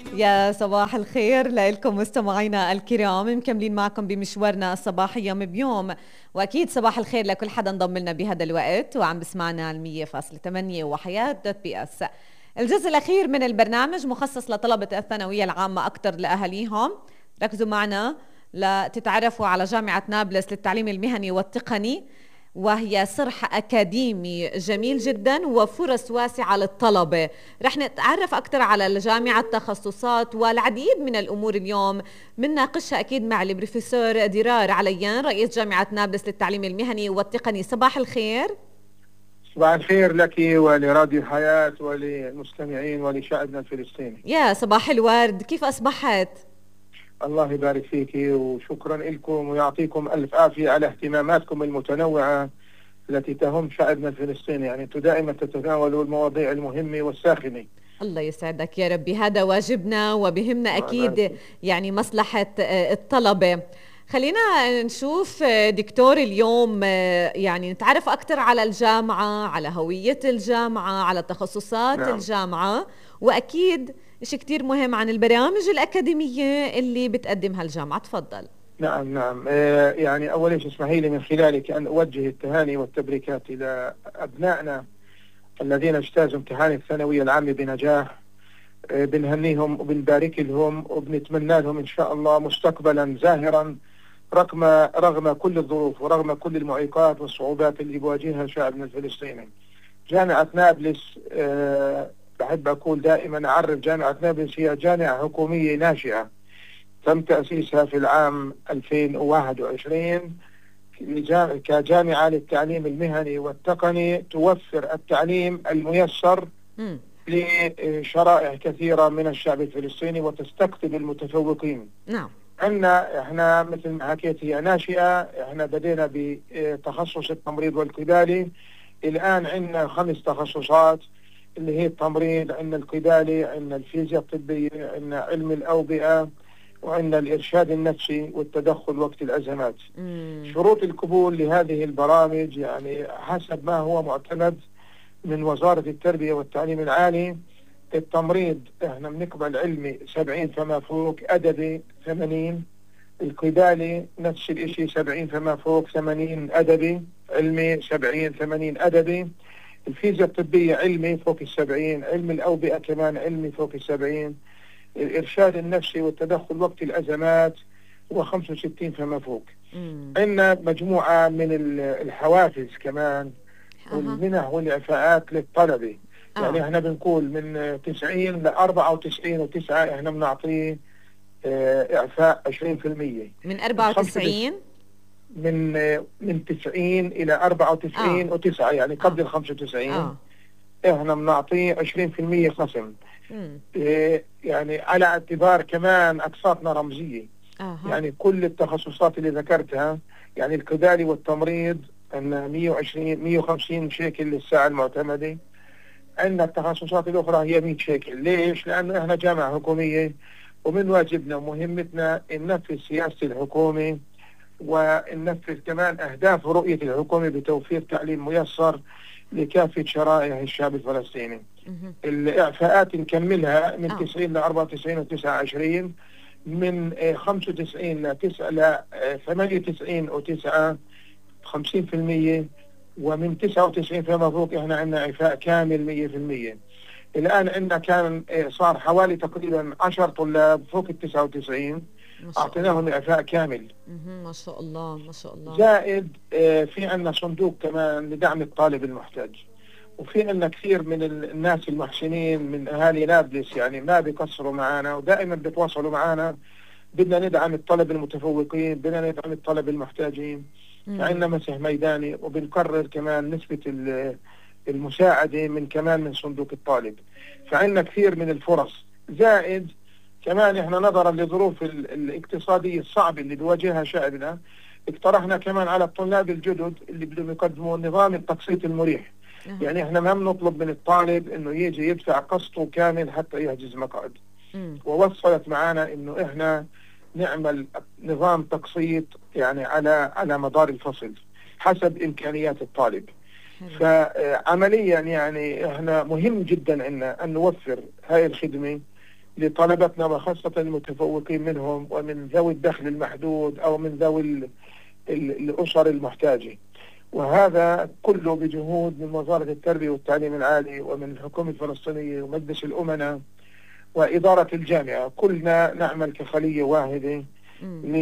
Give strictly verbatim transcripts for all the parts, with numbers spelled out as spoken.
يا صباح الخير لكم مستمعينا الكرام، مكملين معكم بمشوارنا الصباحي يوم بيوم، واكيد صباح الخير لكل حدا انضم لنا بهذا الوقت وعم بسمعنا على مية فاصلة ثمانية وحياة دوت بي اس. الجزء الاخير من البرنامج مخصص لطلبة الثانوية العامة اكثر لاهاليهم. ركزوا معنا لتتعرفوا على جامعة نابلس للتعليم المهني والتقني، وهي صرح أكاديمي جميل جدا وفرص واسعة للطلبة. رح نتعرف أكثر على الجامعة، التخصصات والعديد من الأمور اليوم بنناقشها أكيد مع البروفيسور ديرار عليان، رئيس جامعة نابلس للتعليم المهني والتقني. صباح الخير. صباح الخير لك ولراديو الحياة وللمستمعين ولشعبنا الفلسطيني. يا صباح الورد، كيف أصبحت؟ الله يبارك فيك وشكرا لكم ويعطيكم ألف عافية على اهتماماتكم المتنوعة التي تهم شعبنا الفلسطيني. يعني أنتم دائما تتناولوا المواضيع المهمة والساخنة. الله يسعدك يا ربي، هذا واجبنا وبهمنا أكيد يعني مصلحة الطلبة. خلينا نشوف دكتور اليوم، يعني نتعرف أكثر على الجامعة، على هوية الجامعة، على تخصصات نعم. الجامعة، وأكيد شيء كتير مهم عن البرامج الأكاديمية اللي بتقدمها الجامعة. تفضل. نعم نعم آه يعني أول شيء اسمحي لي من خلالك أن أوجه التهاني والتبريكات إلى أبنائنا الذين اجتازوا امتحان الثانوية العامة بنجاح. آه بنهنيهم وبنبارك لهم وبنتمنى لهم إن شاء الله مستقبلا زاهرا رغم رغم كل الظروف ورغم كل المعيقات والصعوبات اللي بيواجهها شعبنا الفلسطيني. جامعة نابلس أه بحب أقول دائما أعرف جامعة نابلس هي جامعة حكومية ناشئة تم تأسيسها في العام ألفين وواحد وعشرين كجامعة للتعليم المهني والتقني، توفر التعليم الميسر م. لشرائح كثيرة من الشعب الفلسطيني وتستقطب المتفوقين. نعم. عندنا احنا مثل ما حكيت هي ناشئة، احنا بدينا بتخصص التمريض والقبالي. الآن عندنا خمس تخصصات اللي هي التمريض، عندنا القبالي، عندنا الفيزياء الطبية، عندنا علم الأوبئة، وعندنا الإرشاد النفسي والتدخل وقت الأزمات. مم. شروط القبول لهذه البرامج يعني حسب ما هو معتمد من وزارة التربية والتعليم العالي. التمريض احنا بنقبل علمي سبعين فما فوق، أدبي ثمانين، القبالي نفس الاشي سبعين فما فوق ثمانين أدبي، علمي سبعين ثمانين أدبي، الفيزياء الطبية علمي فوق السبعين، علم الأوبئة كمان علمي فوق السبعين، الإرشاد النفسي والتدخل وقت الأزمات هو خمسة وستين فما فوق. عندنا مجموعة من الحوافز كمان والمنح والإعفاءات للطلبة. آه. يعني احنا بنقول من تسعين ل أربعة وتسعين وتسعة احنا بنعطيه اه إعفاء عشرين بالمية. من أربعة وتسعين من من تسعين إلى أربعة وتسعين آه. وتسعة يعني قبل آه. الخمسة وتسعين آه. احنا بنعطيه عشرين بالمية خصم. اه يعني على اعتبار كمان أقساطنا رمزية. آه. يعني كل التخصصات اللي ذكرتها، يعني القبالي والتمريض أن مية وعشرين مية وخمسين شيكل للساعة المعتمدة. عندنا التخصصات الأخرى هي مية شيكل. ليش؟ لأنه إحنا جامعة حكومية ومن واجبنا ومهمتنا ننفذ سياسة الحكومة وننفذ كمان أهداف ورؤية الحكومة بتوفير تعليم ميسر لكافة شرائح الشعب الفلسطيني. الإعفاءات نكملها من آه. تسعين ل أربعة وتسعين و تسعة وعشرين، من خمسة وتسعين ل تسعة ل ثمانية وتسعين و تسعة خمسين بالمية، ومن تسعة وتسعين فما فوق احنا عندنا إعفاء كامل مية بالمية. الآن عندنا كان صار حوالي تقريبا عشر طلاب فوق ال تسعة وتسعين أعطيناهم إعفاء كامل. ما شاء الله ما شاء الله. زائد في عندنا صندوق كمان لدعم الطالب المحتاج، وفي عندنا كثير من الناس المحسنين من أهالي نابلس يعني ما بيقصروا معنا ودائما بيتواصلوا معنا. بدنا ندعم الطلب المتفوقين، بدنا ندعم الطلب المحتاجين. عندنا مسح ميداني وبنقرر كمان نسبة المساعدة من كمان من صندوق الطالب. فعندنا كثير من الفرص. زائد كمان احنا نظرا لظروف الاقتصادية الصعبة اللي بيواجهها شعبنا، اقترحنا كمان على الطلاب الجدد اللي بدهم يقدموا نظام التقسيط المريح. أه. يعني احنا ما بنطلب من الطالب انه يجي يدفع قسطه كامل حتى يحجز مقعد. م. ووصلت معنا انه احنا نعمل نظام تقسيط يعني على على مدار الفصل حسب إمكانيات الطالب. فعمليا يعني احنا مهم جدا ان ان نوفر هاي الخدمة لطلبتنا وخاصة المتفوقين منهم ومن ذوي الدخل المحدود أو من ذوي ال- ال- الأسر المحتاجة. وهذا كله بجهود من وزارة التربية والتعليم العالي ومن الحكومة الفلسطينية ومجلس الأمناء وإدارة الجامعة. كلنا نعمل كخلية واحدة مم.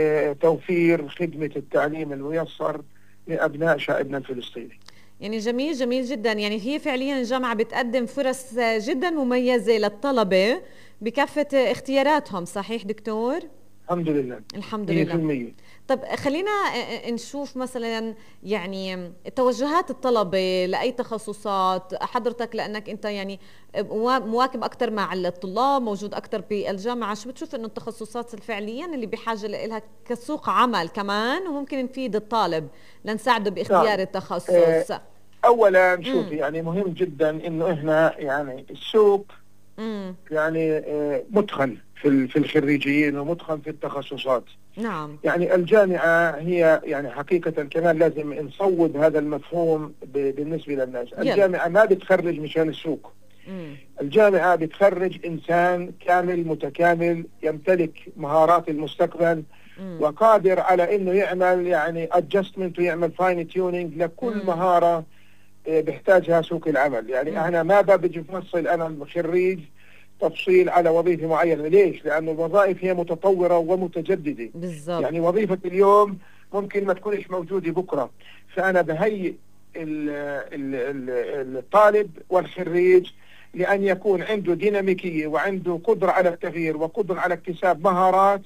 لتوفير خدمة التعليم الميسر لأبناء شعبنا الفلسطيني. يعني جميل جميل جدا. يعني هي فعليا الجامعة بتقدم فرص جدا مميزة للطلبة بكافة اختياراتهم، صحيح دكتور؟ الحمد لله. الحمد مية في لله. المية. طب خلينا نشوف مثلا يعني توجهات الطلبة لأي تخصصات حضرتك، لأنك أنت يعني مواكب أكثر مع الطلاب، موجود أكثر بالجامعة. شو بتشوف إنه التخصصات فعليا اللي بحاجة لها كسوق عمل كمان وممكن نفيد الطالب لنساعده باختيار نعم. التخصص؟ أولا شوفي، امم يعني مهم جدا إنه إحنا يعني السوق امم يعني آه، مدخل في ال- في الخريجين ومدخل في التخصصات. نعم. يعني الجامعة هي يعني حقيقة كمان لازم نصوب هذا المفهوم ب- بالنسبة للناس. يلا. الجامعة ما بتخرج مشان السوق، امم الجامعة بتخرج إنسان كامل متكامل يمتلك مهارات المستقبل امم وقادر على إنه يعمل يعني adjustment ويعمل fine tuning لكل امم مهارة آه، بيحتاجها سوق العمل. يعني امم أنا ما بجي بفصل أنا الخريج تفصيل على وظيفة معينة. ليش؟ لأن الوظائف هي متطورة ومتجددة. بالضبط. يعني وظيفة اليوم ممكن ما تكونش موجودة بكرة، فأنا بهيئ ال- ال- ال- الطالب والخريج لأن يكون عنده ديناميكية وعنده قدرة على التغيير وقدرة على اكتساب مهارات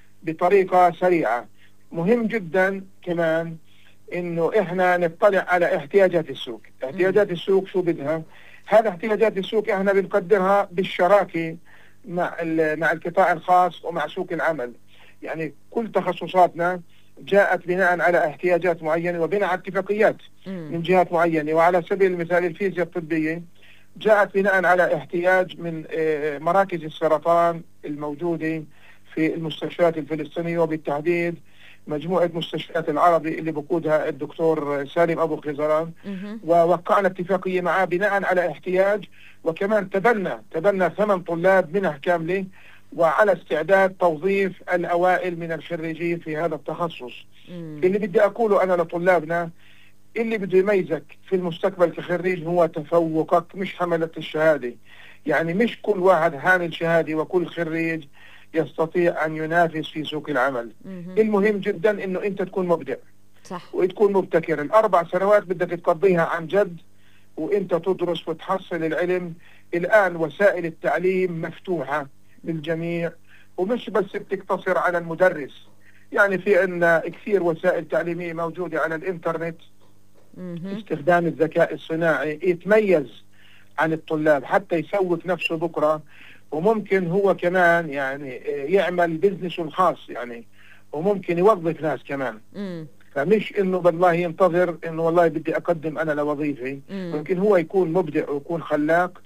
بطريقة سريعة. مهم جدا كمان انه احنا نطلع على احتياجات السوق. امم احتياجات السوق شو بدها؟ هذا احتياجات السوق احنا بنقدرها بالشراكة مع ال- مع القطاع الخاص ومع سوق العمل. يعني كل تخصصاتنا جاءت بناء على احتياجات معينة وبناء على اتفاقيات امم من جهات معينة. وعلى سبيل المثال الفيزياء الطبية جاءت بناء على احتياج من آه، مراكز السرطان الموجودة في المستشفيات الفلسطينية وبالتحديد مجموعة مستشفيات العربي اللي بقودها الدكتور سالم أبو خزران. امم ووقعنا اتفاقية معاه بناء على احتياج، وكمان تبنى تبنى ثمان طلاب منح كاملة وعلى استعداد توظيف الأوائل من الخريجين في هذا التخصص. امم اللي بدي أقوله أنا لطلابنا، اللي بده يميزك في المستقبل كخريج هو تفوقك مش حملة الشهادة. يعني مش كل واحد حامل شهادة وكل خريج يستطيع أن ينافس في سوق العمل. امم المهم جدا إنه أنت تكون مبدع صح. وتكون مبتكر. الأربع سنوات بدك تقضيها عن جد وأنت تدرس وتحصل العلم. الآن وسائل التعليم مفتوحة للجميع ومش بس بتقتصر على المدرس. يعني في عندنا كثير وسائل تعليمية موجودة على الإنترنت. امم استخدام الذكاء الصناعي يتميز عن الطلاب حتى يسوق نفسه بكرة، وممكن هو كمان يعني يعمل بزنسه الخاص يعني، وممكن يوظف ناس كمان. امم فمش انه بالله ينتظر انه والله بدي اقدم انا لوظيفة. امم ممكن هو يكون مبدع ويكون خلاق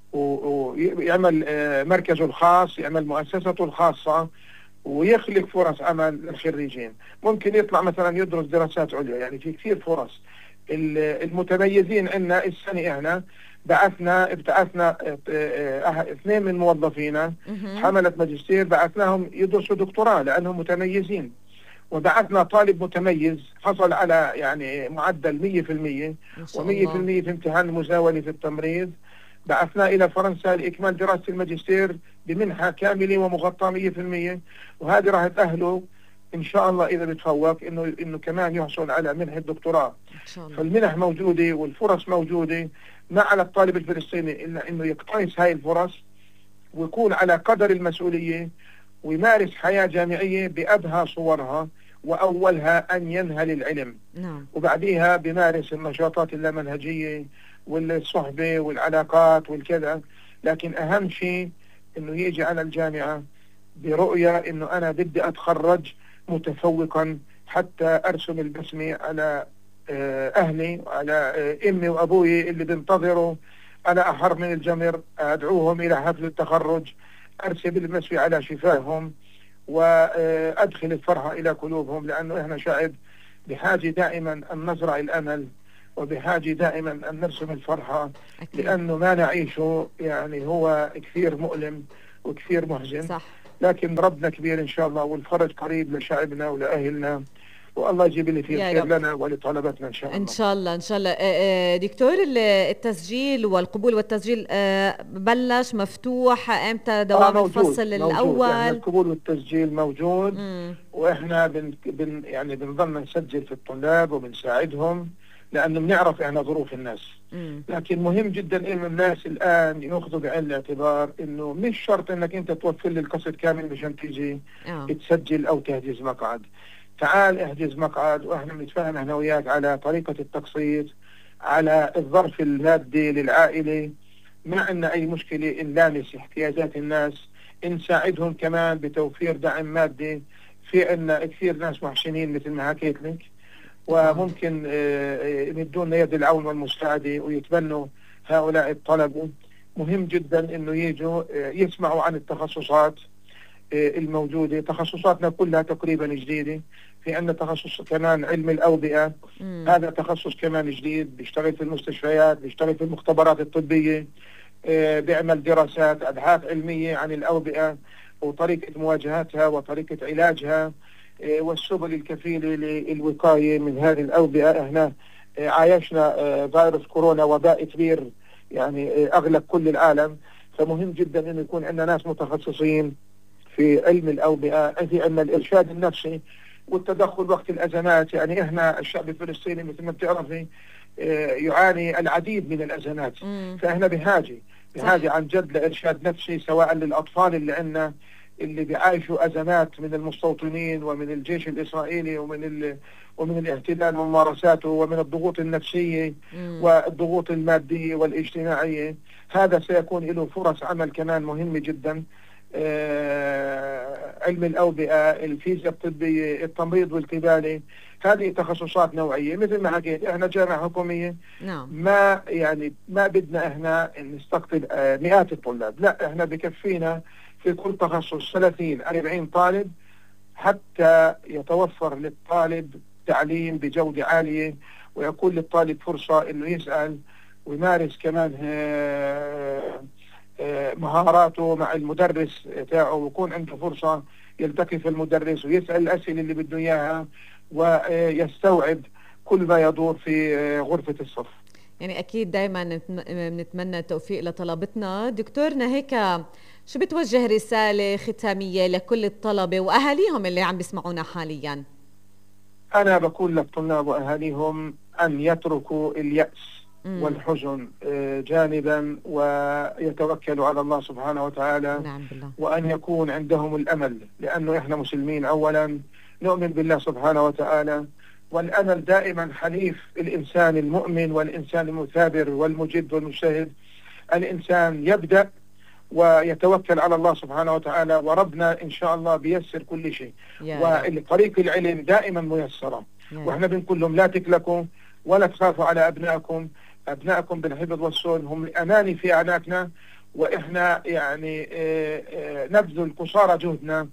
و- ويعمل آه، مركزه الخاص، يعمل مؤسسته الخاصة ويخلق فرص عمل للخريجين. ممكن يطلع مثلا يدرس دراسات عليا. يعني في كثير فرص. ال- المتميزين عندنا السنة احنا بعثنا ابتعثنا اه، اه، اثنين من موظفينا امم حملة ماجستير بعثناهم يدرسوا دكتوراه لأنهم متميزين. وبعثنا طالب متميز حصل على يعني معدل مية في المية ما شاء ومية في الله. المية في امتحان المزاولة في التمريض. بعثناه إلى فرنسا لإكمال دراسة الماجستير بمنحة كاملة ومغطاة مية في المية. وهذه راح تأهله إن شاء الله إذا بتفوق إنه إنه كمان يحصل على منحة دكتوراه. ان شاء الله. فالمنح موجودة والفرص موجودة. ما على الطالب الفلسطيني إلا إنه يقتنص هاي الفرص ويكون على قدر المسؤولية ويمارس حياة جامعية بأبهى صورها، وأولها أن ينهل العلم، نعم. وبعديها بيمارس النشاطات اللامنهجية والصحبة والعلاقات والكذا. لكن أهم شيء إنه يجي على الجامعة برؤية إنه أنا بدي أتخرج متفوقا حتى أرسم البسمة على آه، أهلي وعلى آه، أمي وأبوي اللي بينتظروا على أحر من الجمر. أدعوهم إلى حفل التخرج، أرسم البسمة على شفاههم وأدخل الفرحة إلى قلوبهم. لأنه إحنا شعب بحاجة دائما أن نزرع الأمل وبحاجة دائما أن نرسم الفرحة. اكيد. لأنه ما نعيشه يعني هو كثير مؤلم وكثير محزن. صح. لكن ربنا كبير إن شاء الله، والفرج قريب لشعبنا ولأهلنا، والله يجيب لي فيه الخير لنا ولطلبتنا إن شاء الله. إن شاء الله إن شاء الله. دكتور، التسجيل والقبول والتسجيل بلش مفتوح امتى دوام آه الفصل الأول؟ يعني القبول والتسجيل موجود. مم. وإحنا بن بن يعني بنظل نسجل في الطلاب وبنساعدهم، لأنه بنعرف إحنا ظروف الناس. مم. لكن مهم جدا إنه الناس الآن يأخذوا بعين الاعتبار إنه مش شرط إنك أنت توفر لي القسط كامل مشان تيجي آه. تسجل أو تحجز مقعد. تعال احجز مقعد، واحنا بنتفاهم احنا وياك على طريقة التقسيط، على الظرف المادي للعائلة، ما عندنا اي مشكلة ان نلامس احتياجات الناس، نساعدهم كمان بتوفير دعم مادي. في عندنا كثير ناس محسنين مثل ما حكيت لك، وممكن يمدون يد العون والمساعدة ويتبنوا هؤلاء الطلبة. مهم جدا انه يجوا يسمعوا عن التخصصات الموجودة. تخصصاتنا كلها تقريبا جديدة. في عندنا تخصص كمان علم الأوبئة، مم. هذا تخصص كمان جديد، بيشتغل في المستشفيات، بيشتغل في المختبرات الطبية، بيعمل دراسات أبحاث علمية عن الأوبئة وطريقة مواجهتها وطريقة علاجها والسبل الكفيلة للوقاية من هذه الأوبئة. احنا عايشنا فيروس كورونا، وباء كبير يعني أغلق كل العالم، فمهم جدا أن يكون عندنا ناس متخصصين في علم الأوبئة. في عندنا الإرشاد النفسي والتدخل وقت الأزمات. يعني إحنا الشعب الفلسطيني مثل ما بتعرفي يعاني العديد من الأزمات، فإحنا بحاجة بحاجة عن جد لإرشاد نفسي، سواء للأطفال اللي عندنا اللي بيعايشوا أزمات من المستوطنين ومن الجيش الإسرائيلي ومن ال... ومن الاحتلال وممارساته ومن الضغوط النفسية مم. والضغوط المادية والاجتماعية. هذا سيكون له فرص عمل كمان مهمة جدا. آه علم الأوبئة، الفيزياء الطبية، التمريض والقبالة، هذه تخصصات نوعية. مثل ما حكيت احنا جامعة حكومية، نعم. ما يعني ما بدنا احنا نستقطب آه مئات الطلاب، لا احنا بكفينا في كل تخصص ثلاثين أربعين طالب، حتى يتوفر للطالب تعليم بجودة عالية، ويكون للطالب فرصة انه يسأل ويمارس كمان آه مهاراته مع المدرس تاعه، ويكون عنده فرصة يلتقي في المدرس ويسأل الأسئلة اللي بده إياها ويستوعب كل ما يدور في غرفة الصف. يعني أكيد دايما بنتمنى التوفيق لطلبتنا. دكتورنا، هيك شو بتوجه رسالة ختامية لكل الطلبة وأهاليهم اللي عم بيسمعونا حاليا؟ أنا بقول للطلاب وأهاليهم أن يتركوا اليأس مم. والحزن جانبا، ويتوكلوا على الله سبحانه وتعالى. نعم بالله. وأن يكون عندهم الأمل، لأنه إحنا مسلمين أولا نؤمن بالله سبحانه وتعالى، والأمل دائما حليف الإنسان المؤمن والإنسان المثابر والمجد والمجتهد. الإنسان يبدأ ويتوكل على الله سبحانه وتعالى، وربنا إن شاء الله بيسر كل شيء، وطريق العلم دائما ميسرة. وإحنا بنقول لهم لا تكلكوا ولا تخافوا على أبنائكم. أبنائكم بالحفظ والصون هم الأماني في أعناقنا، وإحنا يعني نبذل قصارى جهدنا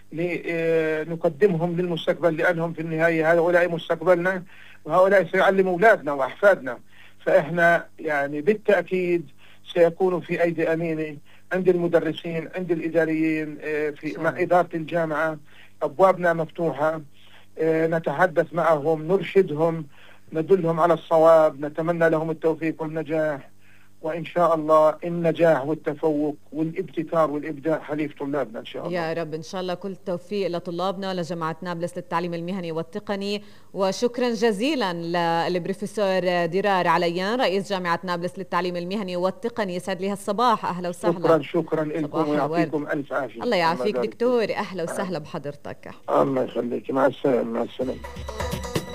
لنقدمهم للمستقبل، لأنهم في النهاية هؤلاء مستقبلنا، وهؤلاء سيعلموا أولادنا وأحفادنا. فإحنا يعني بالتأكيد سيكونوا في أيدي أمينة عند المدرسين، عند الإداريين، في مع إدارة الجامعة. أبوابنا مفتوحة، نتحدث معهم، نرشدهم، ندلهم على الصواب، نتمنى لهم التوفيق والنجاح، وإن شاء الله النجاح والتفوق والابتكار والإبداع حليف طلابنا إن شاء الله. يا رب إن شاء الله كل التوفيق لطلابنا لجامعة نابلس للتعليم المهني والتقني. وشكرا جزيلا للبروفيسور ديرار عليان، رئيس جامعة نابلس للتعليم المهني والتقني. يسعد لي هالصباح، أهلا وسهلا. شكرا شكرا لكم ويعطيكم ألف عافية. الله يعافيك دكتور، أهلا وسهلا بحضرتك. الله يخليك، مع السلامة. مع السلامة.